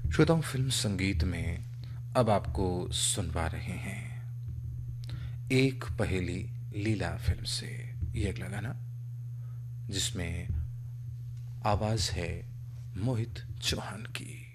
श्रोताओं, फिल्म संगीत में अब आपको सुनवा रहे हैं एक पहेली लीला फिल्म से ये अगला गाना, जिसमें आवाज है मोहित चौहान की।